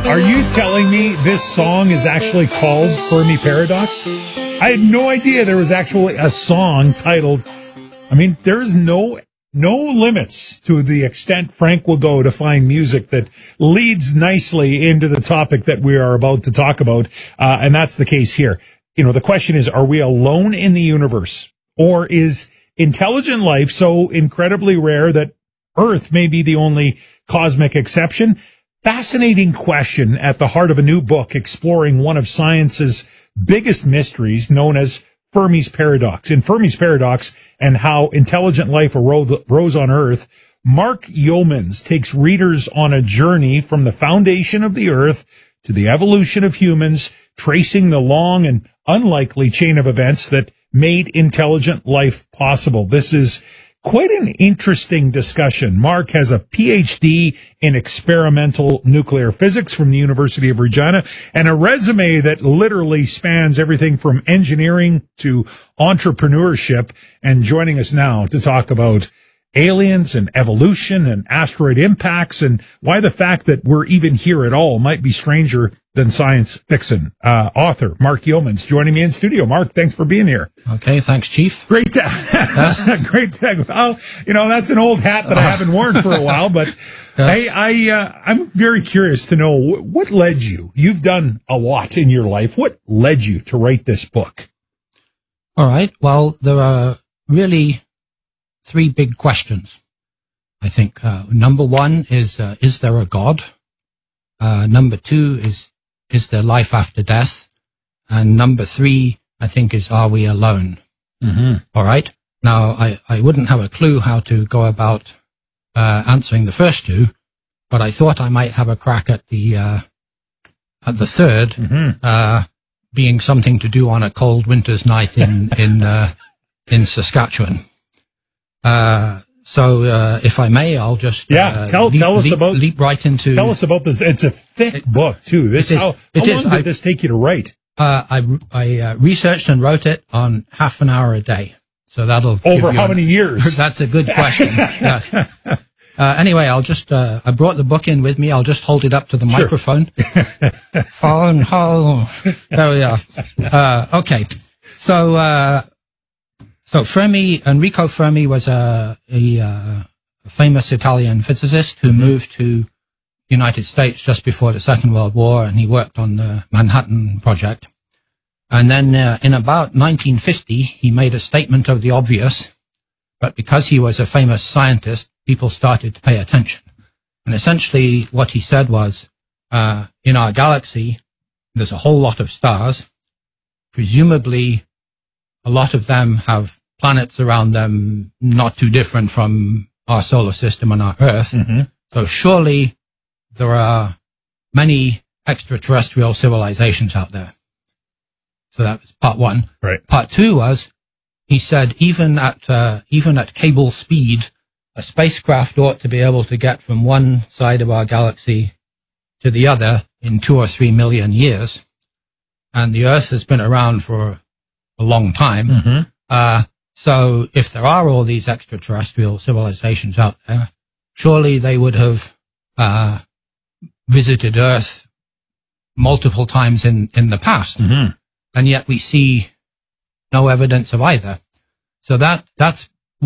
Are you telling me this song is actually called Fermi Paradox? I had no idea there was actually a song titled. I mean, there's no limits to the extent Frank will go to find music that leads nicely into the topic that we are about to talk about. And that's the case here. You know, the question is, are we alone in the universe, or is intelligent life so incredibly rare that Earth may be the only cosmic exception? Fascinating question at the heart of a new book exploring one of science's biggest mysteries, known as Fermi's Paradox. In Fermi's Paradox and How Intelligent Life Arose on Earth, Mark Yeomans takes readers on a journey from the foundation of the Earth to the evolution of humans, tracing the long and unlikely chain of events that made intelligent life possible. This is quite an interesting discussion. Mark has a PhD in experimental nuclear physics from the University of Regina and a resume that literally spans everything from engineering to entrepreneurship. And joining us now to talk about aliens and evolution and asteroid impacts and why the fact that we're even here at all might be stranger than science fiction. Author Mark Yeomans joining me in studio. Mark, thanks for being here. Okay, thanks, Chief. Great. Great. Well, you know, that's an old hat that I haven't worn for a while, but I'm very curious to know what led you. You've done a lot in your life. What led you to write this book? All right. Well, there are really three big questions. I think number one is there a God? Number two is there life after death? And number three, I think, is are we alone? Mm-hmm. All right. Now, I wouldn't have a clue how to go about answering the first two, but I thought I might have a crack at the third, mm-hmm. Being something to do on a cold winter's night in Saskatchewan. So if I may, I'll just leap right into. Tell us about this. It's a thick book too. How long did this take you to write? I researched and wrote it on half an hour a day. So that'll over how many years? That's a good question. Yes. Anyway, I'll just I brought the book in with me. I'll just hold it up to the microphone. Phone home. There we are. Okay. So Enrico Fermi was a famous Italian physicist who moved to the United States just before the Second World War, and he worked on the Manhattan Project. And then in about 1950, he made a statement of the obvious, but because he was a famous scientist, people started to pay attention. And essentially what he said was, in our galaxy, there's a whole lot of stars. Presumably, a lot of them have planets around them not too different from our solar system and our Earth. Mm-hmm. So surely there are many extraterrestrial civilizations out there. So that was part one. Right. Part two was, he said, even at cable speed, a spacecraft ought to be able to get from one side of our galaxy to the other in 2 or 3 million years. And the Earth has been around for a long time. Mm-hmm. So if there are all these extraterrestrial civilizations out there, surely they would have visited Earth multiple times in the past. Mm-hmm. And yet we see no evidence of either. So that's